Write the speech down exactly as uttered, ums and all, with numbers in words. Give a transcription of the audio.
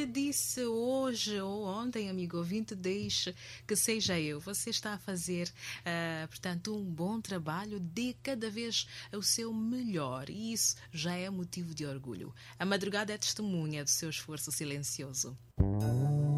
disse hoje ou ontem, amigo ouvinte, deixe que seja eu. Você está a fazer, uh, portanto, um bom trabalho, dê cada vez o seu melhor e isso já é motivo de orgulho. A madrugada é testemunha do seu esforço silencioso.